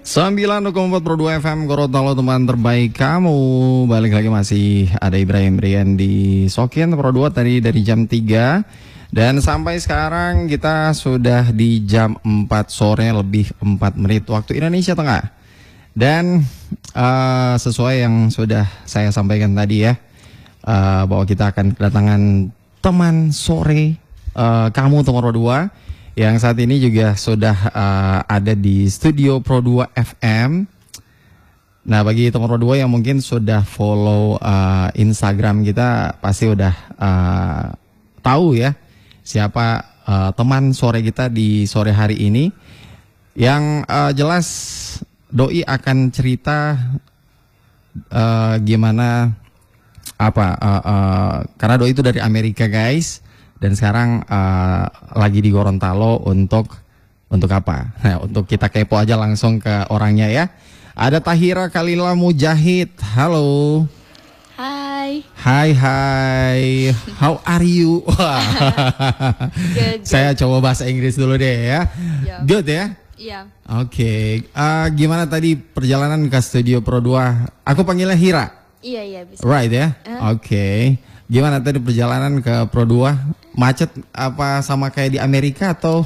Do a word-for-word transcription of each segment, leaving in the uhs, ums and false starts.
sembilan koma empat Pro dua F M Gorontalo, teman terbaik kamu. Balik lagi masih ada Ibrahim Brian di Sokin Pro dua tadi dari jam tiga. Dan sampai sekarang kita sudah di jam empat sore lebih empat menit waktu Indonesia Tengah. Dan uh, sesuai yang sudah saya sampaikan tadi ya, uh, bahwa kita akan kedatangan teman sore uh, kamu teman Pro dua yang saat ini juga sudah uh, ada di studio Pro dua F M. Nah, bagi teman Pro dua yang mungkin sudah follow uh, Instagram kita pasti udah uh, tahu ya siapa uh, teman sore kita di sore hari ini. Yang uh, jelas Doi akan cerita uh, gimana apa uh, uh, karena Doi itu dari Amerika guys, dan sekarang uh, lagi di Gorontalo untuk untuk apa? Nah, untuk kita kepo aja langsung ke orangnya ya. Ada Tahira Khalila Mujahid. Halo. Hai. Hai hai. How are you? Good, Saya coba bahasa Inggris dulu deh ya. Yeah. Good ya? Iya. Oke. Okay. Uh, gimana tadi perjalanan ke studio Pro dua? Aku panggilnya Hira. Iya, iya bisa. Right ya? Uh. Oke. Okay. Gimana tadi perjalanan ke Pro dua? Macet apa sama kayak di Amerika atau?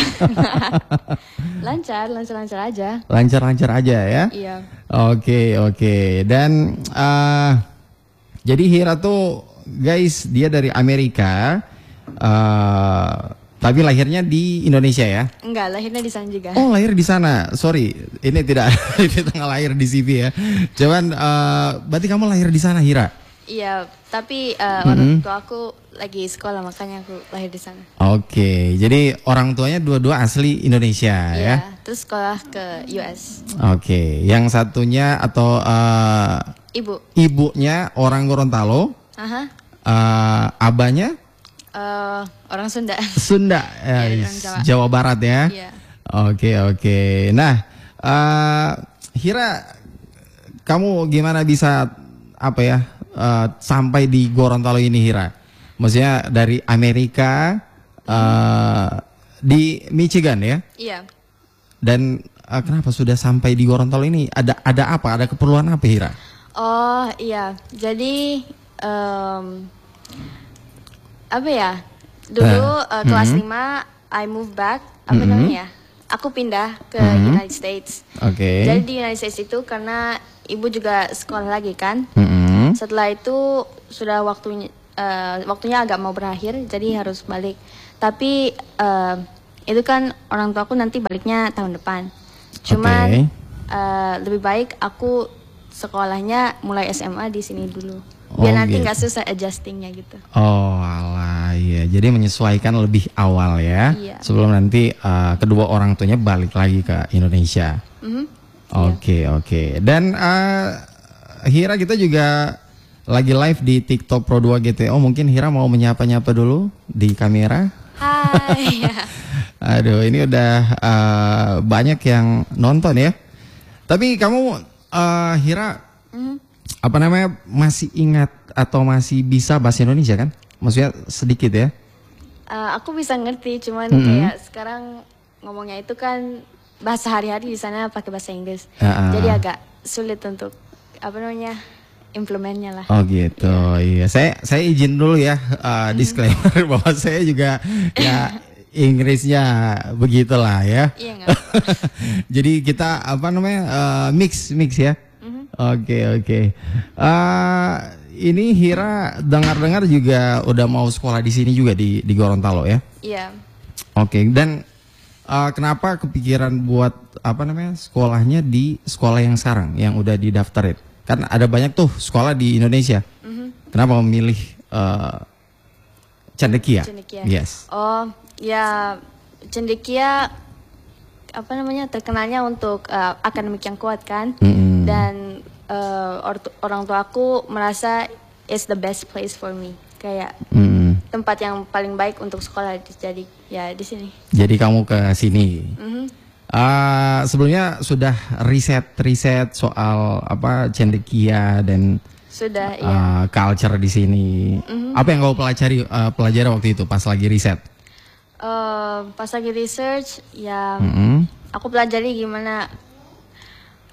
Lancar, lancar-lancar aja. Lancar-lancar aja ya? Iya. Oke, okay, oke. Okay. Dan uh, jadi Hira tuh guys, dia dari Amerika. Uh, tapi lahirnya di Indonesia ya? Enggak, lahirnya di sana juga. Oh, lahir di sana. Sorry, ini tidak ini tengah lahir di C V ya. Cuman uh, berarti kamu lahir di sana, Hira? Iya, tapi uh, Mm-hmm. orang tua aku lagi sekolah, makanya aku lahir di sana. Oke, okay. Jadi orang tuanya dua-dua asli Indonesia Iya, ya? terus sekolah ke U S. Oke, okay. Yang satunya atau uh, Ibu. ibunya orang Gorontalo, Aha. uh, abahnya Uh, orang Sunda. Sunda, ya, Iya, orang Jawa. Jawa Barat ya? Iya. Oke, oke. Nah, uh, Hira, kamu gimana bisa apa ya uh, sampai di Gorontalo ini, Hira? Maksudnya dari Amerika uh, di Michigan ya? Iya. Dan uh, kenapa sudah sampai di Gorontalo ini? Ada ada apa? Ada keperluan apa, Hira? Oh iya, jadi um, apa ya? Dulu uh, kelas mm-hmm. lima I move back, apa Mm-hmm. namanya? Aku pindah ke Mm-hmm. United States. Oke. Okay. Jadi di United States itu karena ibu juga sekolah lagi kan. Mm-hmm. Setelah itu sudah waktunya uh, waktunya agak mau berakhir, jadi harus balik. Tapi uh, itu kan orang tua aku nanti baliknya tahun depan. Cuman Okay. uh, lebih baik aku sekolahnya mulai S M A di sini dulu. Biar Oh, nanti gitu. nggak susah adjustingnya gitu. Oh alah, iya. Jadi menyesuaikan lebih awal ya, Iya. sebelum nanti uh, kedua orang tuanya balik lagi ke Indonesia. Mhm. Oke, Iya. oke. Dan uh, Hira, kita juga lagi live di TikTok Pro dua G T O. Mungkin Hira mau menyapa-nyapa dulu di kamera. Hai. Aduh, ini udah uh, banyak yang nonton ya. Tapi kamu uh, Hira, Mhm. apa namanya, masih ingat atau masih bisa bahasa Indonesia kan? Maksudnya sedikit ya? Uh, aku bisa ngerti, cuman Mm-hmm. kayak sekarang ngomongnya itu kan bahasa hari-hari di sana pakai bahasa Inggris. Uh-uh. Jadi agak sulit untuk apa namanya implementnya lah. Oh gitu, iya. Saya saya izin dulu ya, uh, disclaimer bahwa saya juga ya Inggrisnya begitulah ya. Iya nggak? Jadi kita apa namanya uh, mix mix ya. Oke oke. Uh, ini Hira dengar-dengar juga udah mau sekolah di sini juga di di Gorontalo ya. Iya. Oke, dan uh, kenapa kepikiran buat apa namanya sekolahnya di sekolah yang sekarang yang udah didaftarin? Kan ada banyak tuh sekolah di Indonesia. Mhm. Kenapa memilih uh, Cendekia? Cendekia. Yes. Oh, ya Cendekia apa namanya terkenalnya untuk uh, akademik yang kuat kan. Mm-mm. Dan uh, or- orang tua aku merasa it's the best place for me. Kayak Mm-mm. tempat yang paling baik untuk sekolah. Jadi ya di sini. Jadi kamu ke sini. Mhm. Uh, sebelumnya sudah riset-riset soal apa Cendekia dan Sudah ya. uh, culture di sini. Mhm. Apa yang kamu pelajari uh, pelajari waktu itu pas lagi riset? Uh, pas lagi research ya Mm-mm. aku pelajari gimana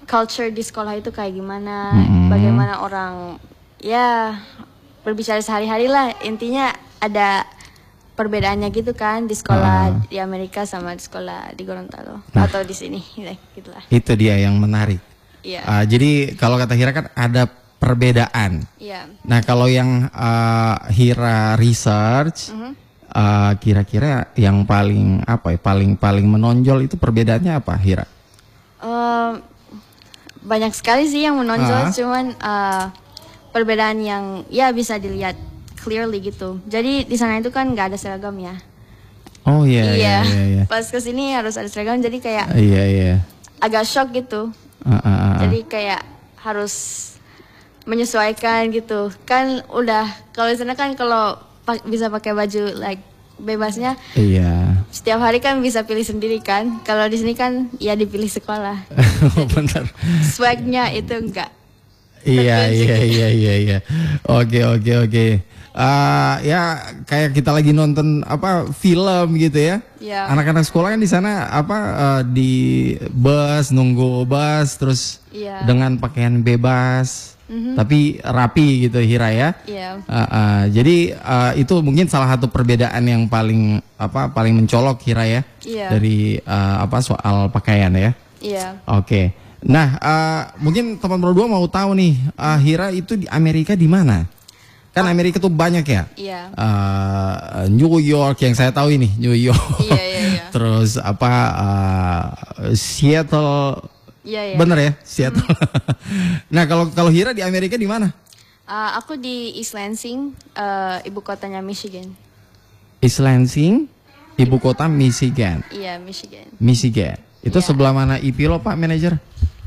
culture di sekolah itu kayak gimana, Mm-mm. bagaimana orang ya berbicara sehari-hari lah. Intinya ada perbedaannya gitu kan di sekolah Ah. di Amerika sama di sekolah di Gorontalo Nah. atau di sini, ya, gitulah. Itu dia yang menarik. Iya, Ah, jadi kalau kata Hira kan ada perbedaan. iya. Nah kalau yang ah, Hira research, Mhm. ah, kira-kira yang paling apa ya, paling paling menonjol itu perbedaannya apa, Hira? Em, banyak sekali sih yang Ah. menonjol, cuman eh, perbedaan yang ya bisa dilihat clearly gitu. Jadi di sana itu kan nggak ada seragam ya. Oh iya iya iya. iya. Pas kesini harus ada seragam, jadi kayak Iya iya. agak shock gitu. Ah, ah, ah, ah. Jadi kayak harus menyesuaikan gitu. Kan udah kalau di sana kan kalau pa- bisa pakai baju like bebasnya Iya. setiap hari kan bisa pilih sendiri kan. Kalau di sini kan ya dipilih sekolah. Benar. Swagnya itu enggak. Iya Terkunci. iya iya iya iya. Oke oke oke. Ah, ya kayak kita lagi nonton apa film gitu ya. Iya. Anak-anak sekolah kan di sana apa eh, di bus nunggu bus terus Iya. dengan pakaian bebas Mhm. tapi rapi gitu Hira ya. Iya. Ah, ah, jadi ah, itu mungkin salah satu perbedaan yang paling apa paling mencolok Hira ya Iya. dari ah, apa soal pakaian ya. Iya. Oke. Nah, eh, mungkin teman berdua mau tahu nih, eh, Hira itu di Amerika di mana? Kan Amerika tuh banyak ya. Iya. Eh, New York yang saya tahu ini, New York. Iya, iya, iya. Terus apa eh, Seattle. Iya, iya. Bener ya, Seattle. Nah, kalau kalau Hira di Amerika di mana? Ah, aku di East Lansing, eh, ibu kotanya Michigan. East Lansing, ibu kota Michigan. Iya, Michigan. Michigan. Itu Iya. sebelah mana I P L O, Pak manajer?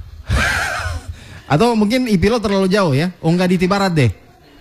Atau mungkin I P L O terlalu jauh ya? Oh, enggak, di Tibarat deh.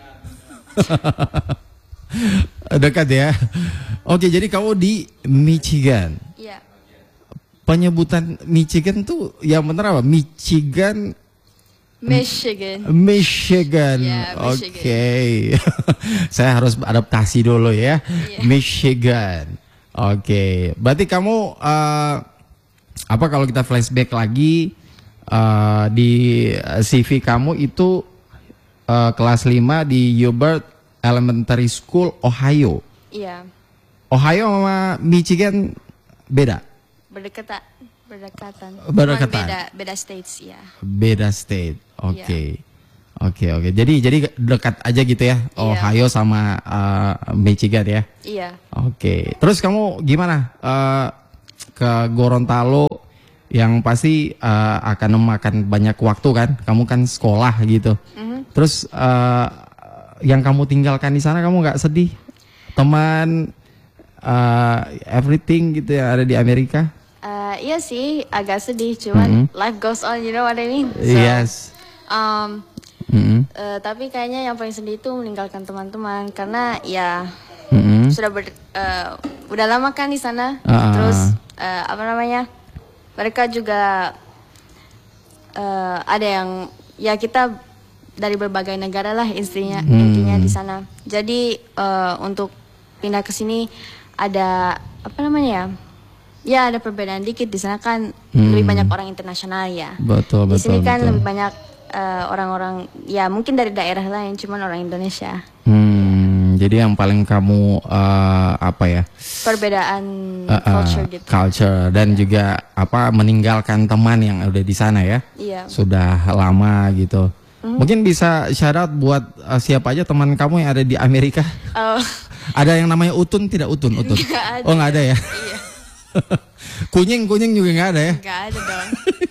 Dekat ya. Oke, jadi kamu di Michigan. Iya. Penyebutan Michigan tuh yang bener apa? Michigan, Michigan. Michigan. Ya, Oke. Michigan. Saya harus adaptasi dulu ya. Iya. Michigan. Oke. Berarti kamu eh, apa kalau kita flashback lagi eh, di C V kamu itu eh, kelas lima di Hubert Elementary School, Ohio. Iya. Ohio sama Michigan beda. Berdekatan. Berdekatan. Berdekatan. Cuman Beda, beda states ya. Beda state. Oke. Iya. Oke oke. Jadi jadi dekat aja gitu ya. Iya. Ohio sama eh, Michigan ya. Iya. Oke. Terus kamu gimana eh, ke Gorontalo yang pasti eh, akan memakan banyak waktu kan? Kamu kan sekolah gitu. Mhm. Terus eh, yang kamu tinggalkan di sana kamu nggak sedih? Teman, eh, everything gitu yang ada di Amerika? Eh, iya sih, agak sedih, cuman Mhm. life goes on, you know what I mean? So, Yes. um, Mm-mm. eh, tapi kayaknya yang paling sedih itu meninggalkan teman-teman karena ya Mm-mm. sudah ber, eh, udah lama kan di sana, Ah. terus eh, apa namanya? Mereka juga eh, ada yang ya kita dari berbagai negara lah intinya Hmm. intinya di sana. Jadi eh, untuk pindah ke sini ada apa namanya ya? Ya ada perbedaan dikit di sana kan Hmm. lebih banyak orang internasional ya. Betul Di betul. sini kan betul. lebih banyak eh, orang-orang ya mungkin dari daerah lain, cuman orang Indonesia. Hmm, jadi yang paling kamu eh, apa ya? Perbedaan Eh, eh, culture gitu. culture dan juga apa meninggalkan teman yang udah di sana ya. Iya. Sudah lama gitu. Hmm. Mungkin bisa syarat buat eh, siapa aja teman kamu yang ada di Amerika? Oh, Ada yang namanya Utun tidak Utun Utun? Nggak ada. Oh nggak ada ya? iya. Kunying kunying juga nggak ada ya? Nggak ada dong.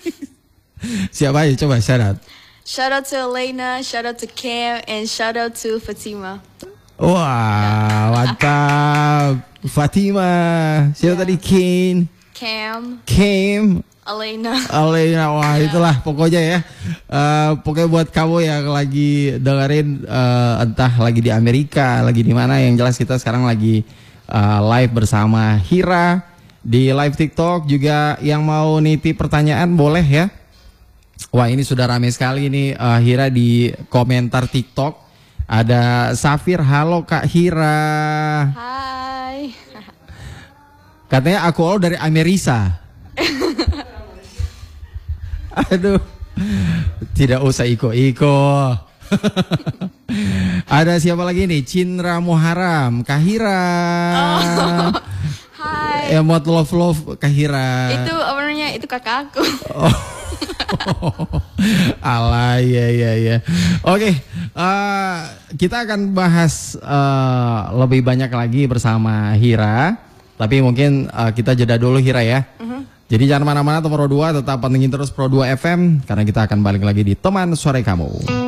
Siapa aja coba syarat? Shout out to Elena, shout out to Cam, and shout out to Fatima. Wah mantap. Fatima, siapa Ya. tadi? Kin, Cam, Kim, Elena. Alena, wah itulah pokoknya ya. Eh, pokoknya buat kamu yang lagi dengerin eh, entah lagi di Amerika, lagi di mana, yang jelas kita sekarang lagi eh, live bersama Hira di live TikTok. Juga yang mau nitip pertanyaan boleh ya. Wah ini sudah ramai sekali nih eh, Hira di komentar TikTok. Ada Safir, halo Kak Hira. Hai. Katanya aku all dari Amerika. Aduh. Tidak usah iko-iko. Ada siapa lagi nih? Cindra Muharam, Kahira. Oh, hai. Emot love love Kahira. Itu apa namanya? Itu kakak aku. Oh. Alah, ya ya ya. Oke, uh, kita akan bahas uh, lebih banyak lagi bersama Hira. Tapi mungkin uh, kita jeda dulu Hira ya. Uh-huh. Jadi jangan mana-mana, Pro dua tetap pantengin terus Pro dua F M karena kita akan balik lagi di Teman Sore Kamu.